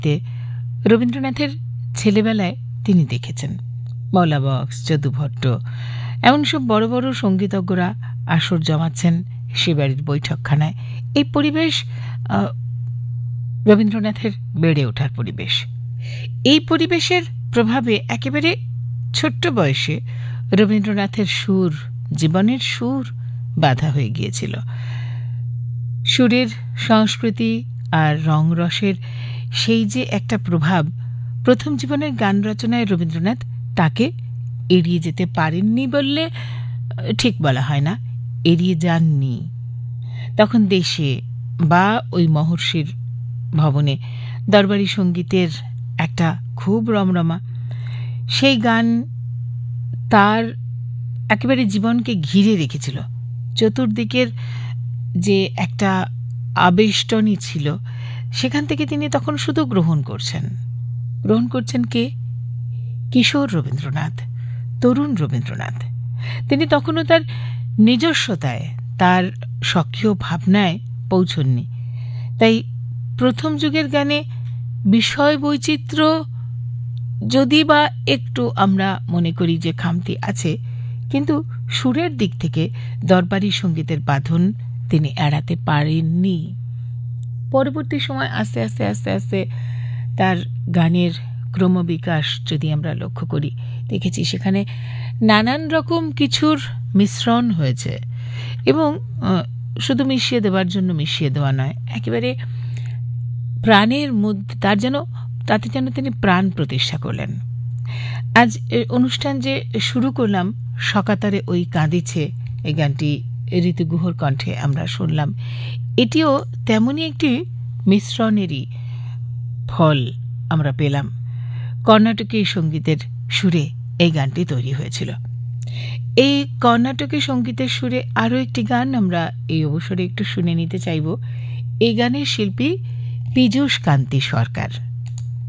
রবীন্দ্রনাথের ছেলেবেলায় তিনি দেখেছেন মৌলা বক্স, যদু ভট্ট, এমন সব বড় বড় সঙ্গীতজ্ঞরা আসর জমাচ্ছেন সে বাড়ির বৈঠকখানায়। এই পরিবেশ রবীন্দ্রনাথের বেড়ে ওঠার পরিবেশ। এই পরিবেশের প্রভাবে একেবারে ছোট্ট বয়সে রবীন্দ্রনাথের সুর, জীবনের সুর বাধা হয়ে গিয়েছিল। সুরের সংস্কৃতি আর রংরসের সেই যে একটা প্রভাব, প্রথম জীবনের গান রচনায় রবীন্দ্রনাথ তাকে এড়িয়ে যেতে পারেননি বললে ঠিক বলা হয় না, এড়িয়ে যাননি। তখন দেশে বা ওই মহর্ষির ভবনে দরবারি সঙ্গীতের একটা খুব রমরমা। সেই গান তার একেবারে জীবনকে ঘিরে রেখেছিল। চতুর্দিকের যে একটা আবেষ্টনী ছিল, সেখান থেকে তিনি তখন শুধু গ্রহণ করছেন কে? কিশোর রবীন্দ্রনাথ, তরুণ রবীন্দ্রনাথ। তিনি তখনও তার নিজস্বতায়, তার স্বকীয় ভাবনায় পৌঁছননি। তাই প্রথম যুগের গানে বিষয় বৈচিত্র্য যদি বা একটু আমরা মনে করি যে খামতি আছে, কিন্তু সুরের দিক থেকে দরবারি সঙ্গীতের বাঁধন তিনি এড়াতে পারেননি। পরবর্তী সময় আস্তে আস্তে আস্তে আস্তে তার গানের ক্রমবিকাশ যদি আমরা লক্ষ্য করি, দেখেছি সেখানে নানান রকম কিছুর মিশ্রণ হয়েছে, এবং শুধু মিশিয়ে দেওয়ার জন্য মিশিয়ে দেওয়া নয়, একেবারে প্রাণের মধ্যে তাতে যেন তিনি প্রাণ প্রতিষ্ঠা করলেন। আজ অনুষ্ঠান যে শুরু করলাম, সকাতারে ওই কাঁদিছে, এই গানটি ঋতু গুহর কণ্ঠে আমরা শুনলাম। এটিও তেমনই একটি মিশ্রণেরই ফল আমরা পেলাম। কর্ণাটকী সঙ্গীতের সুরে এই গানটি তৈরি হয়েছিল। এই কর্ণাটকী সঙ্গীতের সুরে আরও একটি গান আমরা এই অবসরে একটু শুনে নিতে চাইব। এই গানের শিল্পী পীযূষ কান্তি সরকার।